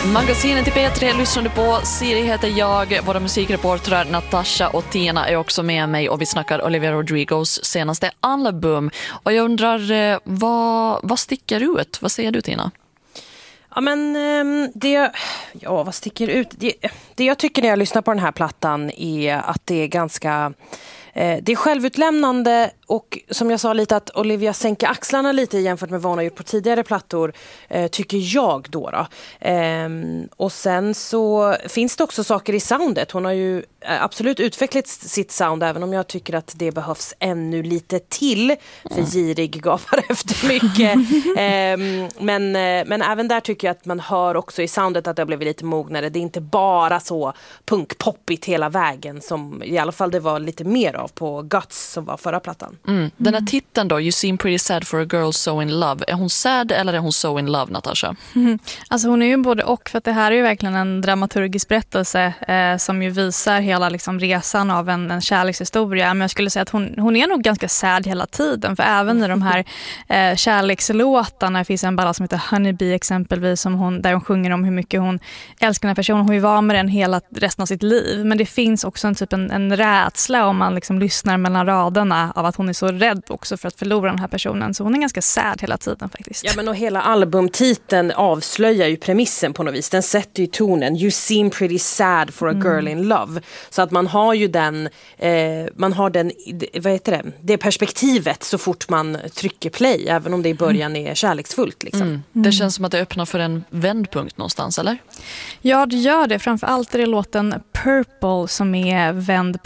Magasinet i P3 lyssnar du på. Siri heter jag. Våra musikreportrar Natasha och Tina är också med mig och vi snackar Olivia Rodrigos senaste album. Och jag undrar, vad sticker ut? Vad säger du, Tina? Ja, men vad sticker ut? Det jag tycker när jag lyssnar på den här plattan är att det är ganska... Det är självutlämnande och som jag sa lite att Olivia sänker axlarna lite jämfört med vad hon har gjort på tidigare plattor, tycker jag då. Och sen så finns det också saker i soundet. Hon har ju absolut utvecklat sitt sound, även om jag tycker att det behövs ännu lite till, för girig gapar efter mycket. Men även där tycker jag att man hör också i soundet att det har blivit lite mognare. Det är inte bara så punkpoppigt hela vägen som i alla fall det var lite mer av på Guts som var förra plattan. Den här titeln då, You seem pretty sad for a girl so in love. Är hon sad eller är hon so in love, Natasha? Alltså hon är ju både och, för att det här är ju verkligen en dramaturgisk berättelse som ju visar hela liksom resan av en kärlekshistoria. Men jag skulle säga att hon är nog ganska sad hela tiden, för även i de här kärlekslåtarna finns en ballad som heter Honeybee exempelvis, där hon sjunger om hur mycket hon älskar den här personen. Hon vill vara med den hela resten av sitt liv. Men det finns också en rädsla om man liksom lyssnar mellan raderna av att hon är så rädd också för att förlora den här personen. Så hon är ganska sad hela tiden faktiskt. Ja, men och hela albumtiteln avslöjar ju premissen på något vis. Den sätter ju tonen. You seem pretty sad for a girl in love. Så att man har ju det perspektivet så fort man trycker play, även om det i början är kärleksfullt liksom. Det känns som att det öppnar för en vändpunkt någonstans, eller? Ja, det gör det. Framförallt är det låten Purple som är vändpunkt.